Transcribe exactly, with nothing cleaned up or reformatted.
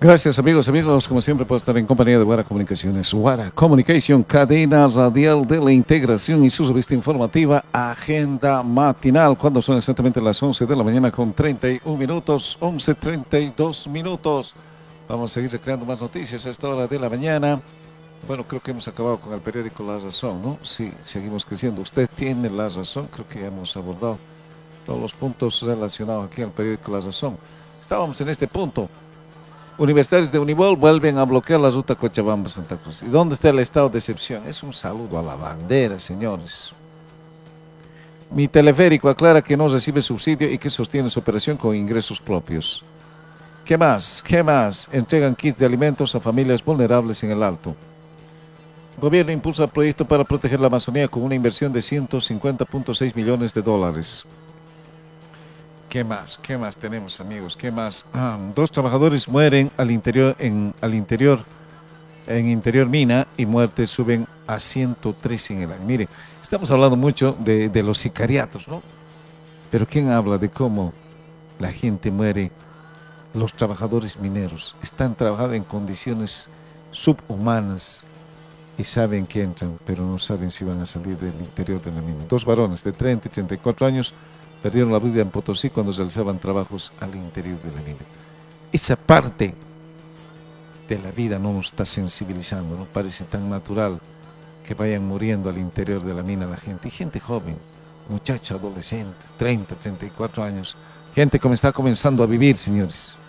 Gracias amigos, amigos, como siempre por estar en compañía de Guara Comunicaciones. Guara Communication, cadena radial de la integración y su revista informativa Agenda Matinal, cuando son exactamente las once de la mañana con treinta y un minutos, once treinta y dos minutos. Vamos a seguir creando más noticias a esta hora de la mañana. Bueno, creo que hemos acabado con el periódico La Razón, ¿no? Sí, seguimos creciendo. Usted tiene la razón, creo que ya hemos abordado todos los puntos relacionados aquí al periódico La Razón. Estábamos en este punto. Universitarios de Unibol vuelven a bloquear la ruta Cochabamba-Santa Cruz. ¿Y dónde está el estado de excepción? Es un saludo a la bandera, señores. Mi teleférico aclara que no recibe subsidio y que sostiene su operación con ingresos propios. ¿Qué más? ¿Qué más? Entregan kits de alimentos a familias vulnerables en el Alto. Gobierno impulsa proyecto para proteger la Amazonía con una inversión de ciento cincuenta punto seis millones de dólares. ¿Qué más? ¿Qué más tenemos, amigos? ¿Qué más? Ah, dos trabajadores mueren al interior, en, al interior, en interior mina y muertes suben a ciento trece en el año. Mire, estamos hablando mucho de, de los sicariatos, ¿no? Pero ¿quién habla de cómo la gente muere? Los trabajadores mineros están trabajando en condiciones subhumanas y saben que entran, pero no saben si van a salir del interior de la mina. Dos varones de treinta y treinta y cuatro años perdieron la vida en Potosí cuando realizaban trabajos al interior de la mina. Esa parte de la vida no nos está sensibilizando, no parece tan natural que vayan muriendo al interior de la mina la gente. Y gente joven, muchachos, adolescentes, treinta, treinta y cuatro años, gente que está comenzando a vivir, señores.